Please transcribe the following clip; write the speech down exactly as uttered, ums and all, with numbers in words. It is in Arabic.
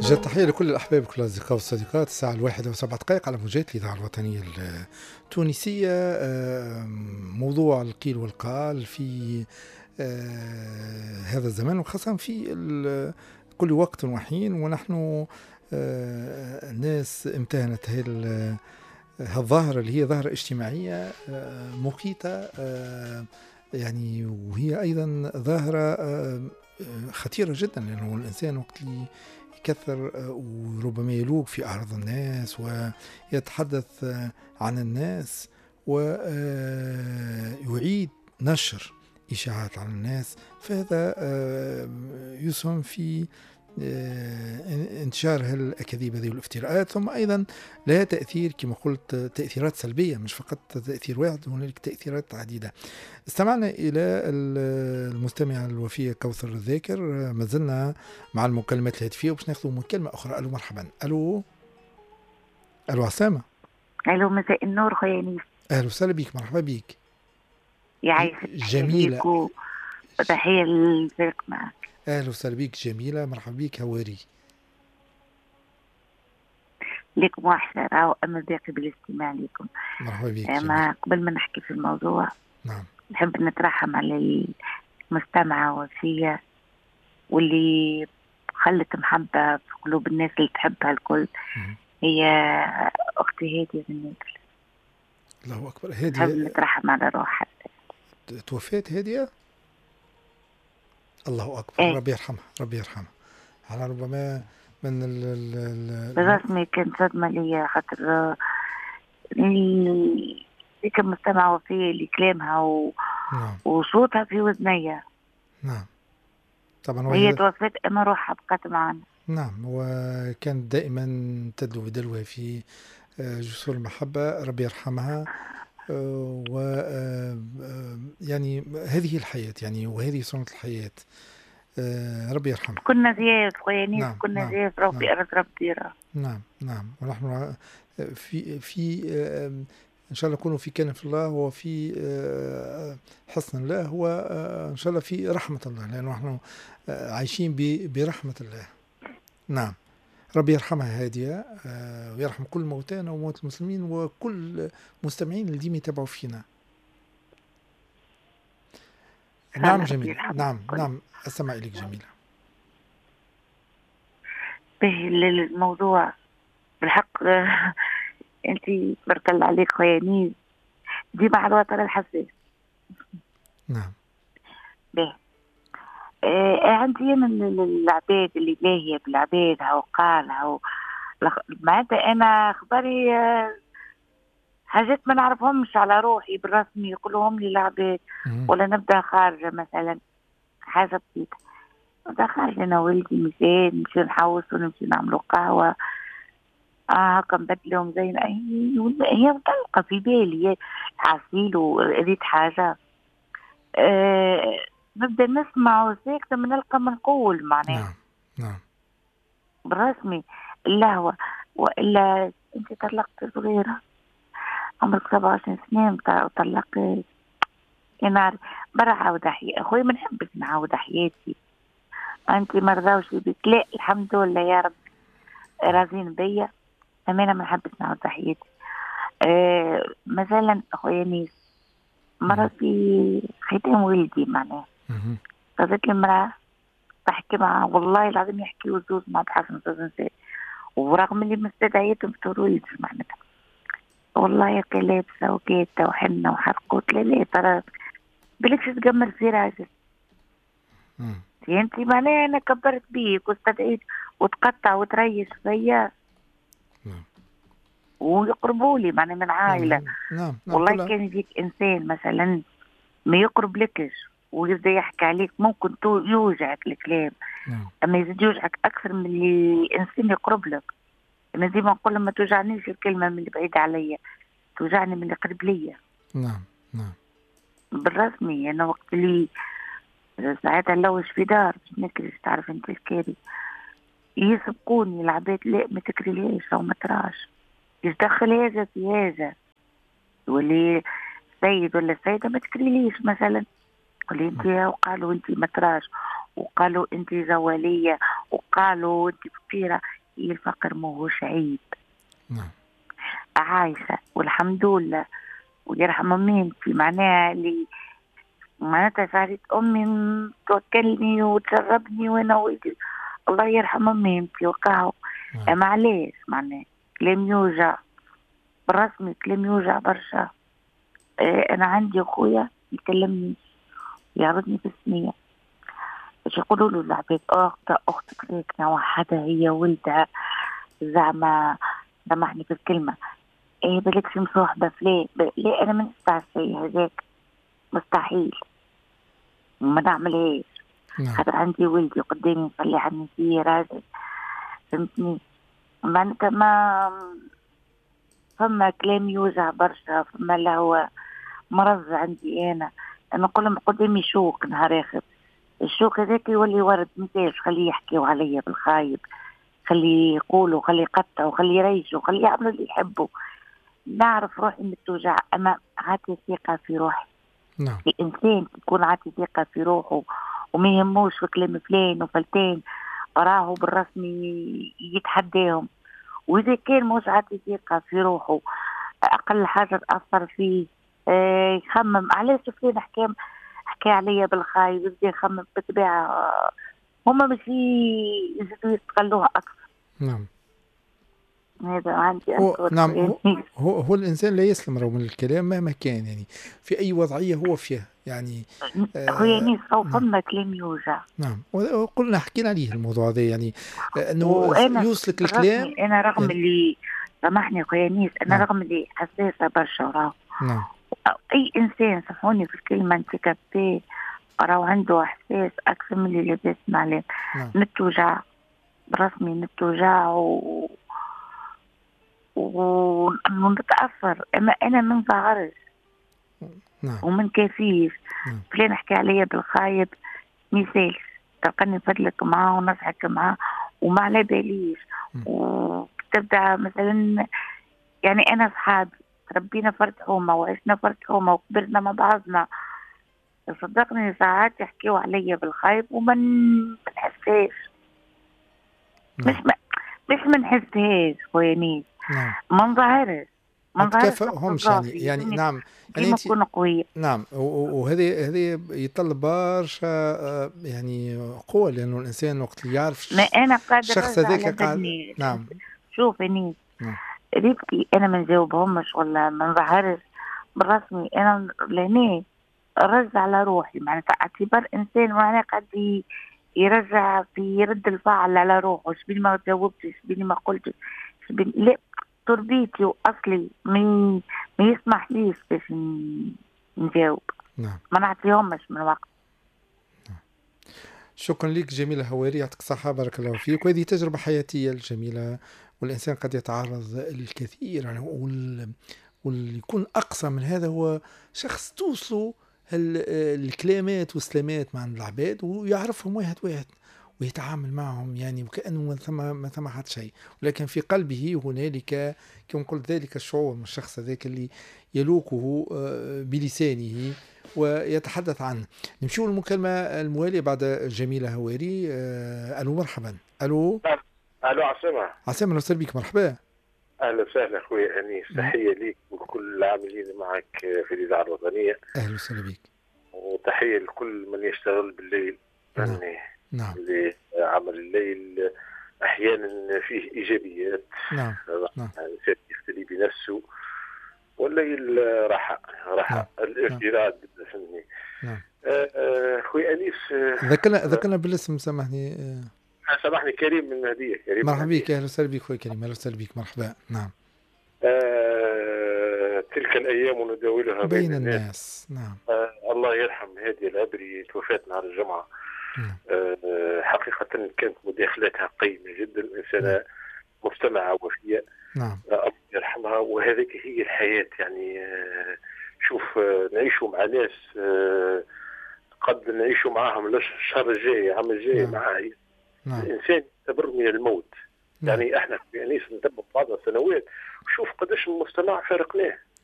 جزيل التحية لكل الأحباب وكل الأصدقاء والصديقات. الساعة الواحدة وسبعة دقائق على موجات الإذاعة الوطنية التونسية. موضوع القيل والقال في هذا الزمان، وخاصة في كل وقت وحين، ونحن الناس امتهنت هذه الظاهرة اللي هي ظاهرة اجتماعية مقيتة، يعني وهي أيضا ظاهرة خطيرة جدا، لأنه الإنسان وقت اللي يكثر وربما يلوق في أعراض الناس ويتحدث عن الناس ويعيد نشر إشاعات عن الناس، فهذا يسهم في انتشار هالأكاذيب هذه والافتراءات. ثم أيضا لها تأثير كما قلت، تأثيرات سلبية، مش فقط تأثير واحد، هنالك تأثيرات عديدة. استمعنا إلى المستمعة الوفية كوثر الذاكر، ما زلنا مع المكالمات الهاتفية وباش ناخذ مكالمة أخرى. ألو مرحبا. ألو ألو عسامة. ألو مساء النور خويا نيس. أهلا وسهلا بك، مرحبا بك. يعيشك جميلة، وتحية للفريق معك. أهلا وسهلا بك جميلة، مرحبا بك. هواري لكم وحشة وأما باقي بالاستماع لكم. مرحبا بك. ما قبل ما نحكي في الموضوع، نعم، نحب نترحم على المستمعة وفية واللي خلت محبة في قلوب الناس اللي تحبها الكل. م- هي أختي هادية بالنادل. الله أكبر. هادية نحب نترحم على روحها. توفيت هادية؟ الله أكبر. ايه؟ ربي يرحمها، ربي يرحمها. على ربما من ال بالرسمي كان صدمة لي، خاطر ذيك المستمعة وفية اللي كلامها و... نعم. وصوتها في وذنية. نعم طبعا. هي توفت أما روحها بقت معنا. نعم، وكانت دائما تدلو بدلوها في جسور المحبة، ربي يرحمها. و يعني هذه الحياة، يعني وهذه سنة الحياة، ربي يرحمها. كنا زياف خويا نيس. نعم. كنا نعم. زياف ربي نعم. أرض رب ديرة. نعم نعم. ونحن في في إن شاء الله نكونوا في كنف الله وفي حسن الله، وإن شاء الله في رحمة الله، لأنه نحن عايشين برحمة الله. نعم، ربي يرحمها هادية، ويرحم كل موتانا وموت المسلمين وكل مستمعين اللي ديما يتابعوا فينا. نعم جميل. نعم كل. نعم أستمع إليك جميلة. به الموضوع بالحق أنت بارك الله عليك خويا نيس، ديما على الوتر الحساس. نعم. به آه عندي أنا العباد اللي لاهية بالعبادها وقالها و... معناتها أنا أخباري آه حاجات ما نعرفهمش على روحي بالرسمي، يقولوهم لي العباد، ولا نبدأ خارجة مثلا حاجة بسيطة، نبدأ خارجة أنا ولدي مثال، نمشي نحوس ونمشي نعملوا قهوة اه هكا نبدلهم زي هي مطلقة في بالي عسيل وقريت حاجة. آه نبدأ نسمع وساكتة من نلقى ما نقول معناها. نعم نعم بالرسمي اللهوة. وإلا أنت طلقت صغيرة عمرك سبعة وعشرين سنة وطلقت، يا نار برا عاود حياتي. أخوي ما نحبش نعاود حياتي، أنت مرضاوش بك، لا الحمد لله يا رب راضين بيا، أمانة ما نحبش نعاود حياتي. أه مثلا أخويا نيس مرة في ختام ولدي معناه، قالت لي مرأة تحكي معها والله العظيم يحكي وزوز مع بحسن نساء، ورغم اللي مستدعيتهم في ولدي معناتها والله هكا لابسة وكيتة وحنة وحرق، قلت لا لا ترى بلكش تقمر في راسك انتي معناها انا كبرت بيك واستدعيت وتقطع وتريش فيا ويقربوا لي معناها من عائلة. نعم. نعم. والله كلها. كان يجيك انسان مثلا ما يقرب لكش ويبدا يحكي عليك ممكن يوجعك الكلام. نعم. اما يزيد يوجعك اكثر من اللي انسان يقرب لك. انا ديما نقول ما توجعنيش الكلمة من اللي بعيد عليا، توجعني من اللي قريب ليا. نعم نعم بالرسمي انا وقت اللي ساعتها نلوش في دار باش نكري، تعرف انت الكاري يسبقوني العباد، لا ما تكريليش او ما تراش، يتدخل هذا في هذا، واللي سيد ولا سيدة ما تكريليش مثلا، قولي انت وقالوا انت ما تراش، وقالوا انت زوالية، وقالوا انت فقيرة، الفقر موهوش عيب. نعم. عايشة والحمد لله ويرحم أمي معناها اللي معناتها ساعدت أمي توكلني وتشربني وأنا ولدي الله يرحم أمي وقعوا. نعم. معليش معناه كلام يوجع بالرسمي، كلام يوجع برشا. إيه أنا عندي أخويا يكلمني يعرضني في السنية باش يقولوا له العباد أخت أختك ساكنة وحدها هي ولدها زعما سامحني في الكلمة إيه بالك في مصاحبة فلان لا أنا ما نستعش هذاك مستحيل ما نعملهاش. نعم. خاطر عندي ولدي قدامي نصلي عني فيه راجل فهمتني. معناتها ما فما كلام يوجع برشا، فما اللي هو مرض عندي أنا أنا نقول لهم قدامي شوك نهار آخر الشوك هذاك يولي ورد متاش خليه يحكيوا عليا بالخايب خليه يقولوا خليه يقطعوا خليه يريشوا خليه يعملوا اللي يحبوا. نعرف روحي متوجع أما عاتي ثقة في روحي. نعم. الإنسان يكون عاتي ثقة في روحه وما يهموش في كلام فلان وفلتان راهو بالرسمي يتحداهم. وإذا كان مش عاتي ثقة في روحه أقل حاجة تأثر فيه آه يخمم علاش فلان حكى حكى عليا بالخايب يبدا يخمم بالطبيعة هما مش يزيدوا يستغلوها أكثر. نعم. هذا عندي هو نعم هو, هو هو الإنسان لا يسلم رغم الكلام مهما كان يعني في أي وضعية هو فيها يعني. أخويا نيس أو فما كلام يوجع. نعم وقلنا حكينا عليه الموضوع هذا يعني أنه يوصلك الكلام. أنا رغم يعني اللي سامحني أخويا نيس أنا نعم. رغم اللي حساسة برشا راهو. نعم. أي إنسان سامحوني في الكلمة أنت كبتاه راهو عنده إحساس أكثر من اللي لاباس معلم. نعم. نتوجع برسمي نتوجع و ونتأثر أما أنا من ظهرش. نعم. ومن كيفيش نعم. فلان حكي عليا بالخايب مثال تلقاني فضلك معاه ونضحك معاه وما على باليش وتبدأ مثلا يعني أنا صحابي ربينا فرد حومة وعشنا فرد حومة وكبرنا مع بعضنا صدقني ساعات يحكيوا عليا بالخايب ومن منحسهاش. مش ما مش منحسهاش خويا نعم. ما نظهرش ما تكافئهمش يعني يعني نعم يعني انت نكون قوية. نعم وهذا هذا يطلب برشا يعني قوة لأنه الإنسان وقت اللي يعرف ما أنا قادر الشخص هذاك قاعد. نعم. شوف اني نعم. ريبكي أنا ما نجاوبهمش ولا ما نظهرش بالرسمي أنا لهنا رجع على روحي معناتها اعتبار إنسان معناه قاعد يرجع في رد الفعل على روحه شبيني ما جاوبتش شبيني ما قلتش شبيني لا تربيتي وأصلي ما ما يسمح ليش باش نجاوب. نعم. ما نعطيهمش من وقت. نعم. شكرا لك جميلة هواري يعطيك الصحة بارك الله فيك. وهذه تجربة حياتية الجميلة والإنسان قد يتعرض للكثير يعني وال... واللي يكون أقصى من هذا هو شخص توصله الكلامات والسلامات مع العباد ويعرفهم واحد واحد ويتعامل معهم يعني وكأنه ما ثم ما ثم حد شيء ولكن في قلبه هنالك كما قلت ذلك الشعور من الشخص ذاك اللي يلوكه بلسانه ويتحدث عنه. نمشيو المكالمة الموالية بعد جميلة هواري. ألو مرحبا. ألو ألو عاصمة. عاصمة نرسل بك مرحبا. أهلا وسهلا أخوي أنيس تحية ليك وكل العاملين معك في الإذاعة الوطنية. أهلا وسهلا بك. وتحية لكل من يشتغل بالليل. نعم. نعم. عمل الليل أحيانا فيه إيجابيات. نعم. نعم. الإنسان يختلي بنفسه والليل راحة راحة. نعم. الارتداد فهمني. نعم. أخوي أنيس ذكرنا ذكرنا بالاسم سامحني. سامحني كريم من هدية. كريم مرحبا بك. أهلا وسهلا بك أخوي كريم. أهلا وسهلا بك مرحبا. نعم. آه تلك الأيام نداولها بين, بين الناس. الناس. نعم. آه الله يرحم هادي العبري توفات نهار الجمعة. نعم. آه حقيقة كانت مداخلاتها قيمة جدا إنسانة. نعم. مستمعة وفية. نعم. الله يرحمها وهذه هي الحياة يعني آه شوف آه نعيشوا مع ناس آه قد نعيشوا معاهم الشهر الجاي عام الجاي. نعم. معاه. نعم. الإنسان يعتبر من الموت. نعم. يعني احنا في أنيس نتبع بعض السنوات وشوف قداش المجتمع فارقناه.